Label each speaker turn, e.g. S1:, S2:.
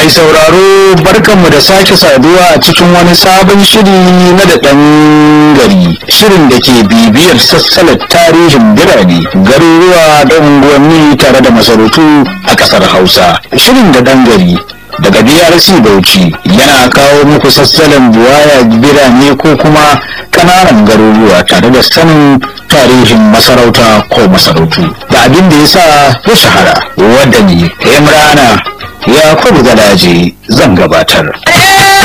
S1: Mai sauraro barkanmu da sake saduwa a cikin wani sabon shiri na da ɗan gari. Shirin da ke bibiyar sassalar tarihin birane, garuruwa da unguwanni tare da masarautu a ƙasar Hausa. Shirin da ɗan gari daga BRC Bauchi yana kawo muku sassalan buwaya birane ko kuma ƙananan garuruwa tare da sanin tarihin masarauta ko masarautu da abin da ya sa ya shahara, wadda ne Imrana Yakubu Galaje zan gabatar.